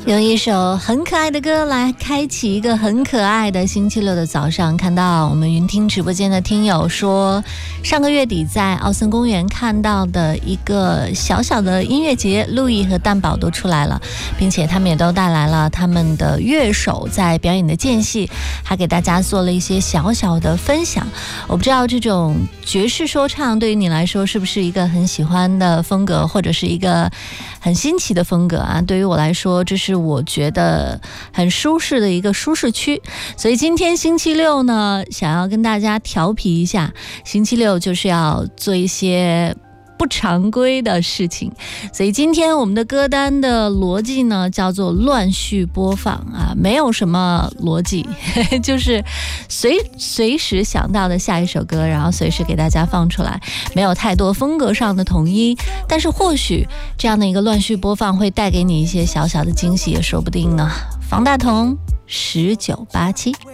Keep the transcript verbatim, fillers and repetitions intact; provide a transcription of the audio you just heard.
用一首很可爱的歌来开启一个很可爱的星期六的早上。看到我们云听直播间的听友说，上个月底在奥森公园看到的一个小小的音乐节，路易和蛋宝都出来了，并且他们也都带来了他们的乐手在表演的间隙，还给大家做了一些小小的分享。我不知道这种爵士说唱对于你来说是不是一个很喜欢的风格，或者是一个很新奇的风格啊？对于我来说，这是我觉得很舒适的一个舒适区。所以今天星期六呢，想要跟大家调皮一下，星期六就是要做一些不常规的事情。所以今天我们的歌单的逻辑呢叫做乱序播放啊，没有什么逻辑，就是随随时想到的下一首歌，然后随时给大家放出来，没有太多风格上的统一，但是或许这样的一个乱序播放会带给你一些小小的惊喜也说不定呢。方大同十九八七。